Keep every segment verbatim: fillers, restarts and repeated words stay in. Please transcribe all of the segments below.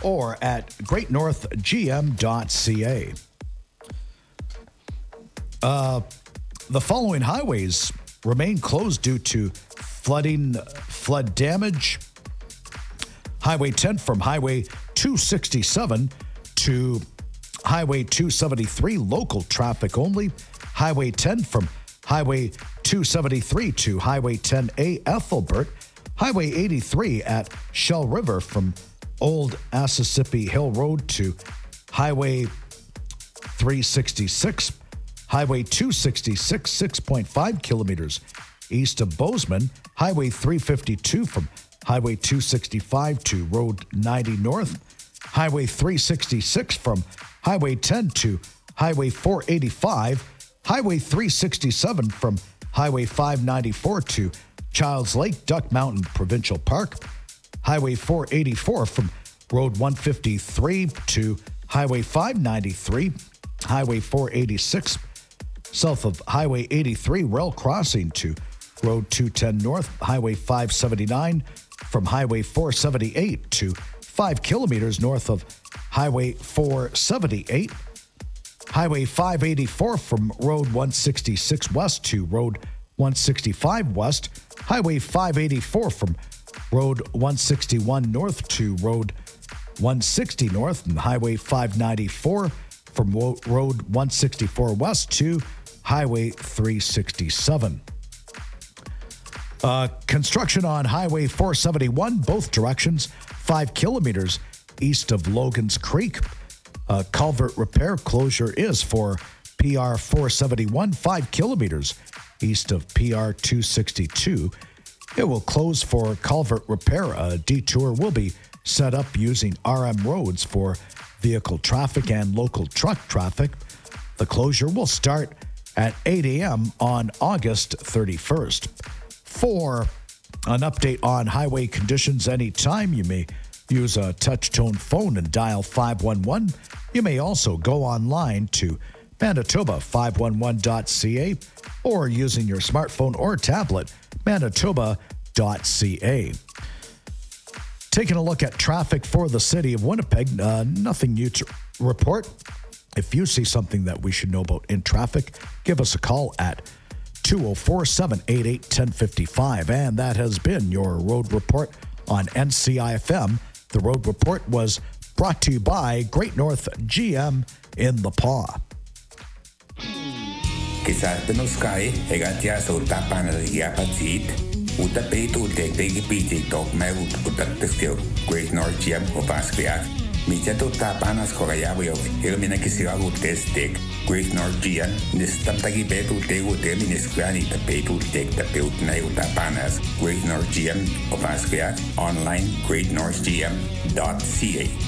or at great north g m dot c a. Uh, the following highways remain closed due to flooding, flood damage. Highway ten from Highway two sixty-seven to Highway two seventy-three, local traffic only. Highway ten from Highway two seventy-three to Highway ten A, Ethelbert. Highway eighty-three at Shell River from Old Assissippi Hill Road to Highway three sixty-six. Highway two sixty-six, six point five kilometers east of Bozeman. Highway three fifty-two from Highway two sixty-five to Road ninety North. Highway three sixty-six from Highway ten to Highway four eighty-five. Highway three sixty-seven from Highway five ninety-four to Childs Lake, Duck Mountain Provincial Park. Highway four eighty-four from Road one fifty-three to Highway five ninety-three. Highway four eighty-six south of Highway eighty-three, rail crossing to Road two ten North. Highway five seventy-nine from Highway four seventy-eight to five kilometers north of Highway four seventy-eight. Highway five eighty-four from Road one sixty-six West to Road one sixty-five West. Highway five eighty-four from Road one sixty-one North to Road one sixty North. And Highway five ninety-four from Road one sixty-four West to Highway three sixty-seven. Uh, construction on Highway four seventy-one, both directions, five kilometers east of Logan's Creek. Uh, culvert repair closure is for P R four seventy-one, five kilometers east of P R two sixty-two. It will close for culvert repair. A detour will be set up using R M roads for vehicle traffic and local truck traffic. The closure will start at eight a.m. on August thirty-first. For an update on highway conditions anytime, you may use a touch-tone phone and dial five one one. You may also go online to Manitoba five one one dot c a or using your smartphone or tablet, manitoba dot c a. Taking a look at traffic for the city of Winnipeg, uh, nothing new to report. If you see something that we should know about in traffic, give us a call at two oh four, seven eight eight, one oh five five. And that has been your Road Report on N C I F M. The Road Report was brought to you by Great North G M in the Paw. Quizás te nos cae, egatia solta pana de yapatsit. Uta peitu tek teki piti tok me ut uta tekstio Great North G M o Basquiat. Michato tapanas korayabio, ilmina kisiagu testek, Great North G M, nistaptaki petu tegu terminiskrani ta petu tek ta peut neu tapanas, Great North G M o Basquiat, online great north g m dot c a.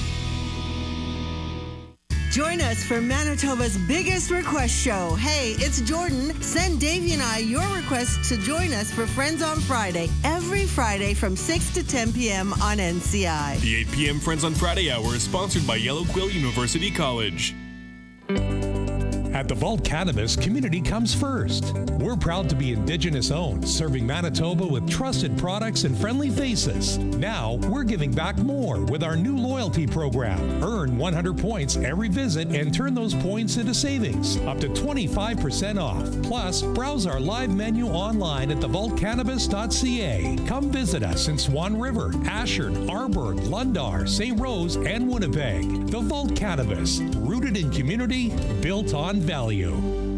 Join us for Manitoba's biggest request show. Hey, it's Jordan. Send Davey and I your request to join us for Friends on Friday, every Friday from six to ten p.m. on N C I. The eight p.m. Friends on Friday hour is sponsored by Yellow Quill University College. At the Vault Cannabis, community comes first. We're proud to be Indigenous-owned, serving Manitoba with trusted products and friendly faces. Now, we're giving back more with our new loyalty program. Earn one hundred points every visit and turn those points into savings, up to twenty-five percent off. Plus, browse our live menu online at the vault cannabis dot c a. Come visit us in Swan River, Ashern, Arborg, Lundar, Saint Rose, and Winnipeg. The Vault Cannabis, rooted in community, built on value.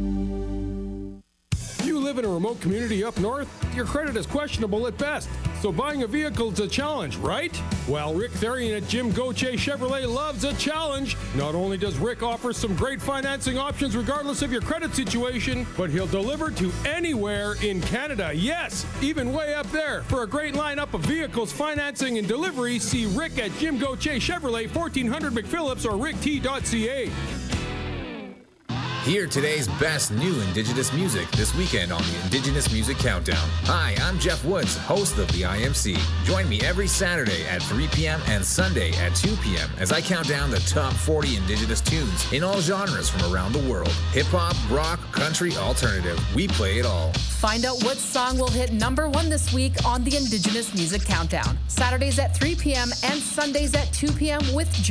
You live in a remote community up north? Your credit is questionable at best, so buying a vehicle is a challenge, right? Well, Rick Therian at Jim Gauthier Chevrolet loves a challenge. Not only does Rick offer some great financing options regardless of your credit situation, but he'll deliver to anywhere in Canada. Yes, even way up there. For a great lineup of vehicles, financing, and delivery, see Rick at Jim Gauthier Chevrolet, fourteen hundred McPhillips or rick t dot c a. Hear today's best new Indigenous music this weekend on the Indigenous Music Countdown. Hi, I'm Jeff Woods, host of the I M C. Join me every Saturday at three p.m. and Sunday at two p.m. as I count down the top forty Indigenous tunes in all genres from around the world. Hip-hop, rock, country, alternative. We play it all. Find out what song will hit number one this week on the Indigenous Music Countdown. Saturdays at three p.m. and Sundays at two p.m. with